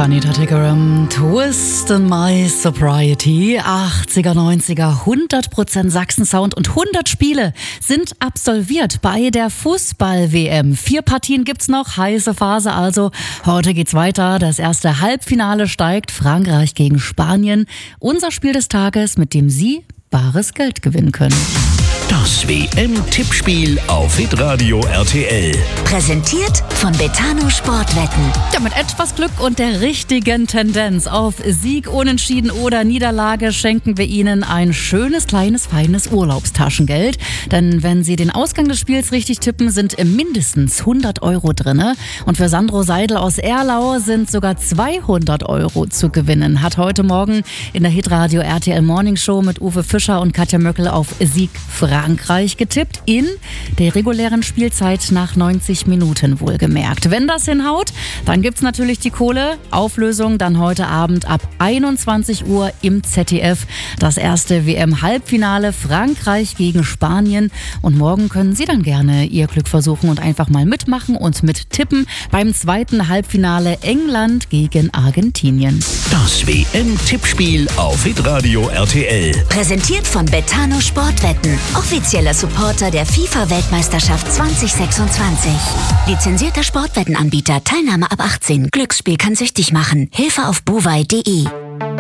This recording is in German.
Tanita Tikaram, Twist in My Sobriety, 80er, 90er, 100% Sachsen-Sound und 100 Spiele sind absolviert bei der Fußball-WM. 4 Partien gibt's noch, heiße Phase also. Heute geht's weiter, das erste Halbfinale steigt, Frankreich gegen Spanien. Unser Spiel des Tages, mit dem Sie bares Geld gewinnen können. Das WM-Tippspiel auf Hitradio RTL. Präsentiert von Betano Sportwetten. Ja, mit etwas Glück und der richtigen Tendenz auf Sieg, Unentschieden oder Niederlage schenken wir Ihnen ein schönes, kleines, feines Urlaubstaschengeld. Denn wenn Sie den Ausgang des Spiels richtig tippen, sind mindestens 100 Euro drinne. Und für Sandro Seidel aus Erlau sind sogar 200 Euro zu gewinnen. Hat heute Morgen in der Hitradio RTL Morning Show mit Uwe Fischer und Katja Möckel auf Sieg Frankreich getippt, in der regulären Spielzeit nach 90 Minuten wohlgemerkt. Wenn das hinhaut, dann gibt's natürlich die Kohle. Auflösung dann heute Abend ab 21 Uhr im ZDF. Das erste WM-Halbfinale Frankreich gegen Spanien. Und morgen können Sie dann gerne Ihr Glück versuchen und einfach mal mitmachen und mittippen beim zweiten Halbfinale England gegen Argentinien. Das WM-Tippspiel auf Hitradio RTL. Präsentiert von Betano Sportwetten. Offizieller Supporter der FIFA-Weltmeisterschaft 2026. Lizenzierter Sportwettenanbieter. Teilnahme ab 18. Glücksspiel kann süchtig machen. Hilfe auf buwei.de.